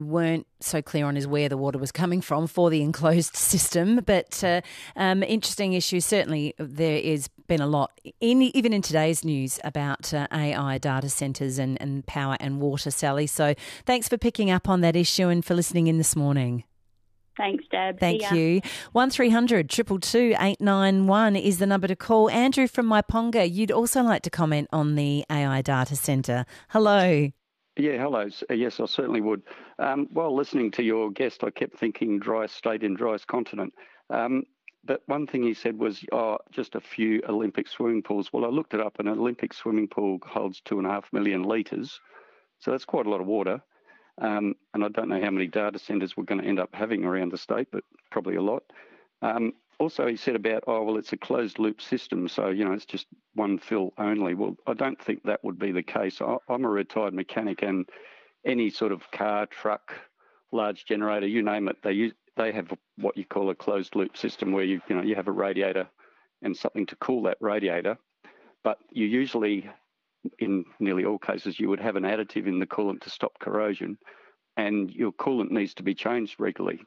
weren't so clear on is where the water was coming from for the enclosed system. But interesting issue. Certainly there has been a lot, even in today's news, about AI data centres and power and water, Sally. So thanks for picking up on that issue and for listening in this morning. Thanks, Deb. Thank you. 1300 222 891 is the number to call. Andrew from Maiponga, you'd also like to comment on the AI data centre. Hello. Yeah, hello. Yes, I certainly would. While listening to your guest, I kept thinking driest state in driest continent. But one thing he said was, just a few Olympic swimming pools. Well, I looked it up. An Olympic swimming pool holds 2.5 million litres. So that's quite a lot of water. And I don't know how many data centres we're going to end up having around the state, but probably a lot. Also, he said about, it's a closed loop system, so, it's just one fill only. Well, I don't think that would be the case. I'm a retired mechanic, and any sort of car, truck, large generator, you name it, they have what you call a closed loop system where you have a radiator and something to cool that radiator. But you usually, in nearly all cases, you would have an additive in the coolant to stop corrosion, and your coolant needs to be changed regularly.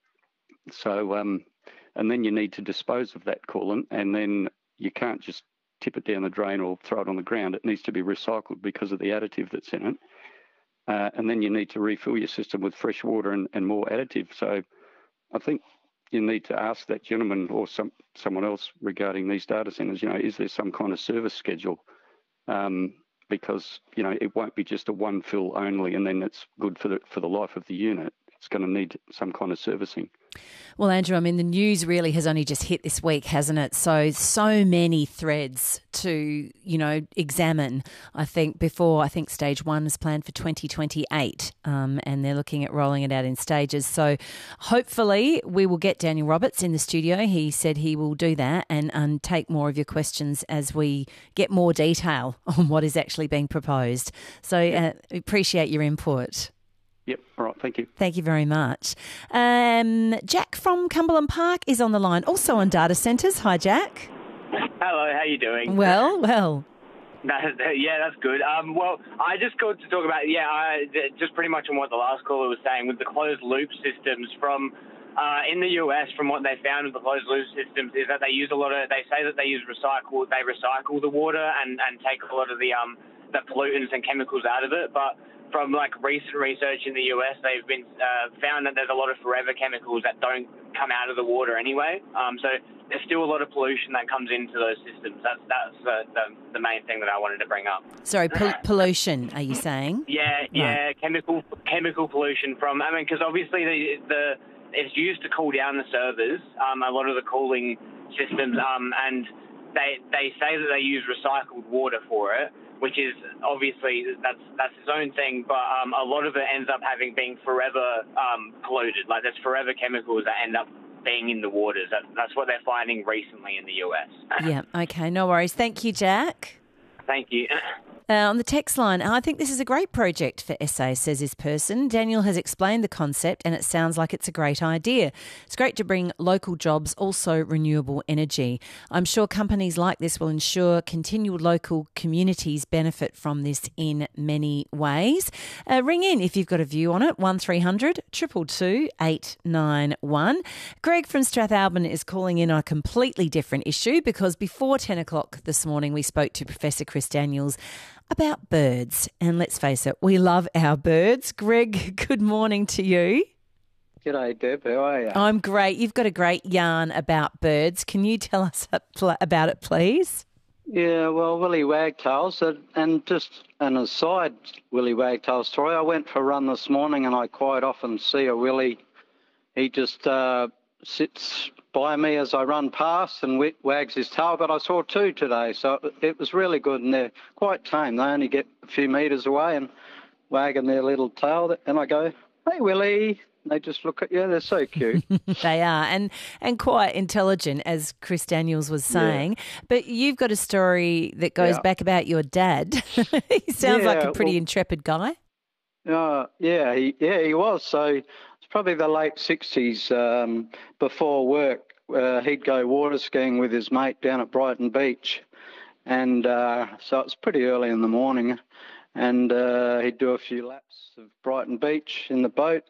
And then you need to dispose of that coolant, and then you can't just tip it down the drain or throw it on the ground. It needs to be recycled because of the additive that's in it. And then you need to refill your system with fresh water and more additive. So I think you need to ask that gentleman or someone else regarding these data centres, is there some kind of service schedule? Because, it won't be just a one fill only and then it's good for the life of the unit. It's going to need some kind of servicing. Well, Andrew, the news really has only just hit this week, hasn't it? So many threads to, examine. I think stage 1 is planned for 2028 and they're looking at rolling it out in stages. So hopefully we will get Daniel Roberts in the studio. He said he will do that and take more of your questions as we get more detail on what is actually being proposed. So appreciate your input. Yep. All right. Thank you. Thank you very much. Jack from Cumberland Park is on the line, also on data centres. Hi, Jack. Hello. How you doing? Well. Yeah, that's good. I just got to talk about, just pretty much on what the last caller was saying with the closed loop systems from in the US. From what they found with the closed loop systems is that they use they say that they recycle the water and take a lot of the pollutants and chemicals out of it, but from recent research in the US, they've been found that there's a lot of forever chemicals that don't come out of the water anyway. So there's still a lot of pollution that comes into those systems. That's the main thing that I wanted to bring up. Sorry, pollution, are you saying? Yeah, Right. chemical pollution from. Because obviously it's used to cool down the servers. A lot of the cooling systems, and they say that they use recycled water for it, which is obviously that's its own thing, but a lot of it ends up being forever polluted. There's forever chemicals that end up being in the waters. That's what they're finding recently in the US. Yeah, okay, no worries. Thank you, Jack. Thank you. On the text line, I think this is a great project for SA, says this person. Daniel has explained the concept and it sounds like it's a great idea. It's great to bring local jobs, also renewable energy. I'm sure companies like this will ensure continual local communities benefit from this in many ways. Ring in if you've got a view on it, 1300 222 891. Greg from Strathalbyn is calling in on a completely different issue because before 10 o'clock this morning we spoke to Professor Chris Daniels about birds. And let's face it, we love our birds. Greg, good morning to you. G'day, Deb. How are you? I'm great. You've got a great yarn about birds. Can you tell us about it, please? Yeah, well, Willie Wagtails, and just an aside, Willie Wagtail story. I went for a run this morning and I quite often see a Willie. He just sits by me as I run past and wags his tail, but I saw two today, so it was really good, and they're quite tame. They only get a few metres away and wagging their little tail, and I go, "Hey, Willie." They just look at you. They're so cute. They are, and quite intelligent, as Chris Daniels was saying. Yeah. But you've got a story that goes back about your dad. He sounds like a pretty intrepid guy. He was. So it's probably the late 60s. Before work, he'd go water skiing with his mate down at Brighton Beach. And so it's pretty early in the morning. and he'd do a few laps of Brighton Beach in the boat,